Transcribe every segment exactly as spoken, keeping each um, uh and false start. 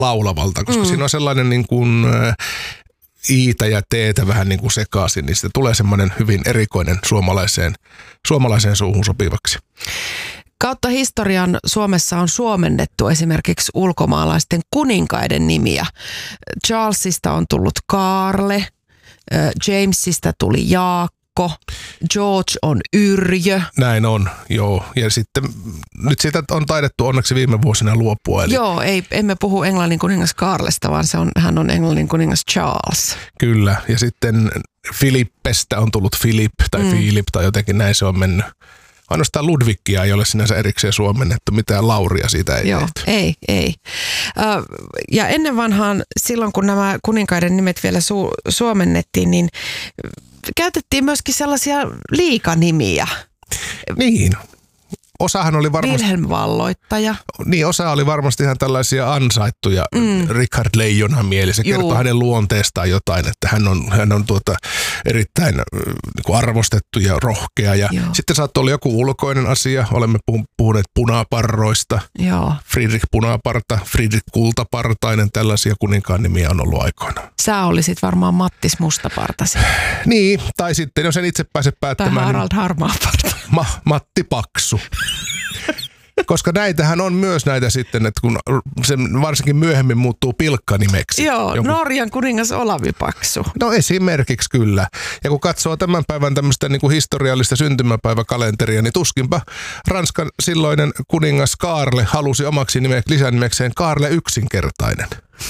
laulavalta, koska mm. siinä on sellainen niin kuin iitä ja teetä vähän niin kuin sekaisin, niin siitä tulee semmoinen hyvin erikoinen suomalaiseen, suomalaiseen suuhun sopivaksi. Kautta historian Suomessa on suomennettu esimerkiksi ulkomaalaisten kuninkaiden nimiä. Charlesista on tullut Kaarle, Jamesista tuli Jaakko, George on Yrjö. Näin on, joo. Ja sitten nyt siitä on taidettu onneksi viime vuosina luopua. Eli joo, ei, emme puhu Englannin kuningas Kaarlesta, vaan se on, hän on Englannin kuningas Charles. Kyllä, ja sitten Filippestä on tullut Philip tai mm. Philip tai jotenkin näin se on mennyt. Ainoastaan Ludvigia ei ole sinänsä erikseen suomennettu, mitään Lauria siitä ei Joo, tehty. ei, ei. Ja ennen vanhaan, silloin kun nämä kuninkaiden nimet vielä su- suomennettiin, niin käytettiin myöskin sellaisia liikanimiä. Niin. Osahan oli varmasti... Wilhelm Valloittaja. Niin, osa oli varmasti ihan tällaisia ansaittuja. Mm. Richard Leijonhan mieli. Se kertoo hänen luonteestaan jotain, että hän on, hän on tuota erittäin niin kuin arvostettu ja rohkea. Ja sitten saattoi olla joku ulkoinen asia. Olemme puhuneet punaparroista. Joo. Friedrich Punaparta, Friedrich Kultapartainen. Tällaisia kuninkaan nimiä on ollut aikoina. Sä olisit varmaan Mattis Mustapartasi. Niin, tai sitten jos en itse pääse päättämään. Tai Harald niin Harmaaparta. Ma- Matti Paksu. Koska näitähän on myös näitä sitten, että kun se varsinkin myöhemmin muuttuu pilkkanimeksi. Joo, joku... Norjan kuningas Olavi Paksu. No esimerkiksi kyllä. Ja kun katsoo tämän päivän tämmöistä niin kuin historiallista syntymäpäiväkalenteria, niin tuskinpa Ranskan silloinen kuningas Kaarle halusi omaksi nimeksi, lisänimekseen Kaarle yksinkertainen.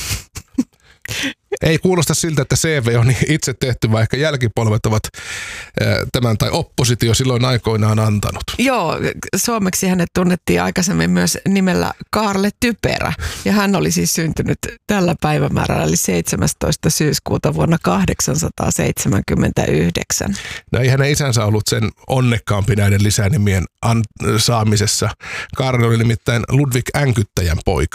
Ei kuulosta siltä, että C V on itse tehty, vaikka jälkipolvet ovat tämän tai oppositio silloin aikoinaan antanut. Joo, suomeksi hänet tunnettiin aikaisemmin myös nimellä Kaarle Typerä. Ja hän oli siis syntynyt tällä päivämäärällä, eli seitsemästoista syyskuuta vuonna kahdeksansataaseitsemänkymmentäyhdeksän. No ei hänen isänsä ollut sen onnekkaampi näiden lisänimien an- saamisessa. Kaarle oli nimittäin Ludwig Änkyttäjän poika.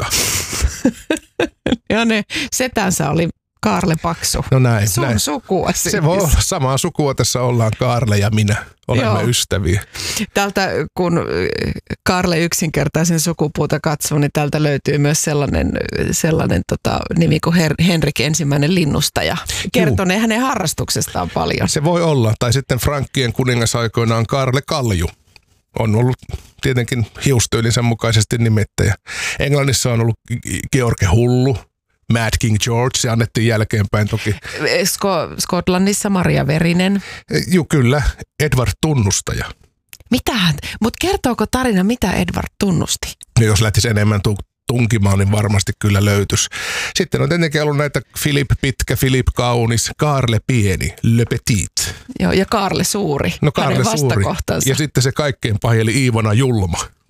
Ja ne setänsä oli Kaarle Paksu. No näin. Sun näin. sukua siis. Se voi olla samaa sukua, tässä ollaan Kaarle ja minä. Olemme Joo. ystäviä. Täältä kun Kaarle yksinkertaisen sukupuuta katsoo, niin täältä löytyy myös sellainen, sellainen tota, nimi kuin Her- Henrik ensimmäinen linnustaja. Kertonee hänen harrastuksestaan paljon. Se voi olla. Tai sitten Frankkien kuningasaikoinaan Kaarle Kalju. On ollut tietenkin hiustyylinsä mukaisesti nimittäjä. Englannissa on ollut George Hullu, Mad King George, se annettiin jälkeenpäin toki. Sko- Skotlannissa Maria Verinen. Joo, kyllä. Edward Tunnustaja. Mitähän? Mutta kertooko tarina, mitä Edward tunnusti? No, jos lähtisi enemmän tu- tunkimaan, niin varmasti kyllä löytyisi. Sitten on tietenkin ollut näitä Philip Pitkä, Philip Kaunis, Kaarle Pieni, Le Petit. Joo, ja Kaarle Suuri, no, Kaarle hänen Suuri. vastakohtansa. Ja sitten se kaikkein pahin, eli Iivona Julma.